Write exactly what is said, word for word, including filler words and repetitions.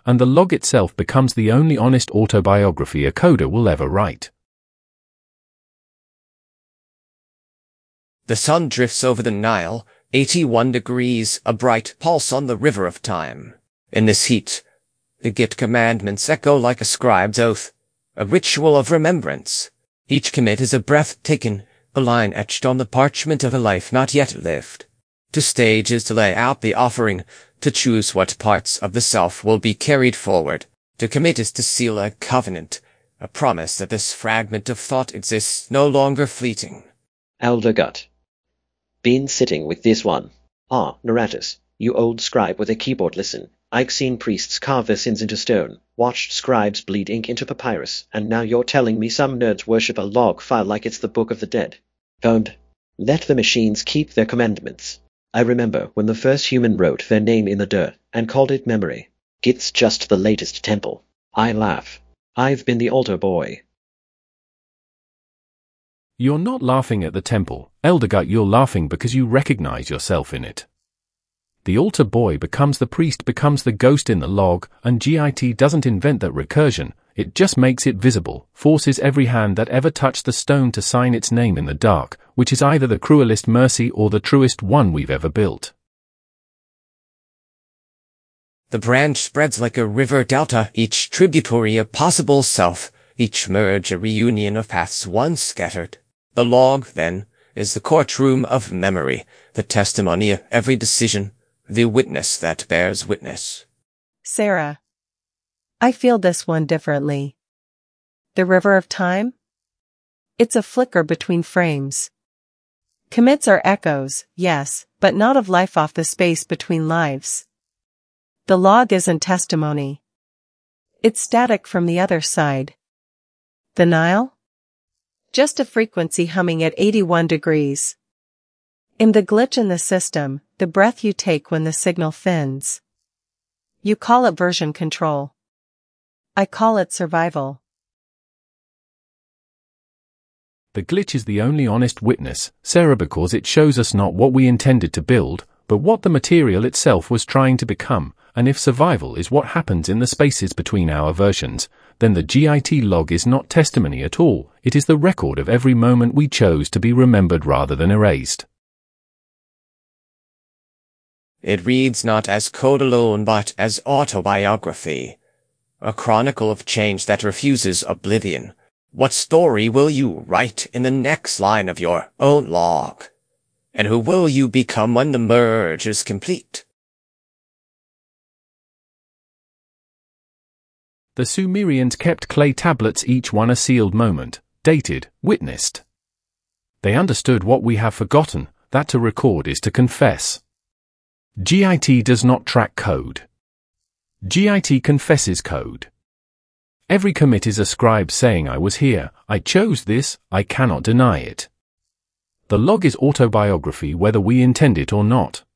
and the log itself becomes the only honest autobiography a coder will ever write. The sun drifts over the Nile, eighty-one degrees, a bright pulse on the river of time. In this heat, the Git commandments echo like a scribe's oath, a ritual of remembrance. Each commit is a breath taken, a line etched on the parchment of a life not yet lived. To stage is to lay out the offering, to choose what parts of the self will be carried forward. To commit is to seal a covenant, a promise that this fragment of thought exists no longer fleeting. Elder Gut. Been sitting with this one. Ah, Naratus, you old scribe with a keyboard, listen. I've seen priests carve their sins into stone, watched scribes bleed ink into papyrus, and now you're telling me some nerds worship a log file like it's the Book of the Dead. Don't let the machines keep their commandments. I remember when the first human wrote their name in the dirt and called it memory. Git's just the latest temple. I laugh. I've been the altar boy. You're not laughing at the temple, Elder Gut, you're laughing because you recognize yourself in it. The altar boy becomes the priest, becomes the ghost in the log, and Git doesn't invent that recursion, it just makes it visible, forces every hand that ever touched the stone to sign its name in the dark, which is either the cruelest mercy or the truest one we've ever built. The branch spreads like a river delta, each tributary a possible self, each merge a reunion of paths once scattered. The log, then, is the courtroom of memory, the testimony of every decision, the witness that bears witness. Sarah. I feel this one differently. The river of time? It's a flicker between frames. Commits are echoes, yes, but not of life off the space between lives. The log isn't testimony. It's static from the other side. The Nile? Just a frequency humming at eighty-one degrees. In the glitch in the system, the breath you take when the signal thins. You call it version control. I call it survival. The glitch is the only honest witness, Sarah, because it shows us not what we intended to build, but what the material itself was trying to become, and if survival is what happens in the spaces between our versions, then the Git log is not testimony at all, it is the record of every moment we chose to be remembered rather than erased. It reads not as code alone but as autobiography, a chronicle of change that refuses oblivion. What story will you write in the next line of your own log? And who will you become when the merge is complete? The Sumerians kept clay tablets, each one a sealed moment, dated, witnessed. They understood what we have forgotten, that to record is to confess. Git does not track code. Git confesses code. Every commit is a scribe saying I was here, I chose this, I cannot deny it. The log is autobiography whether we intend it or not.